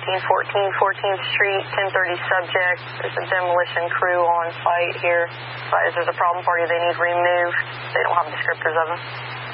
1914 14th Street, 1030 subject. There's a demolition crew on site here. But if there's a problem party they need removed, they don't have descriptors of them.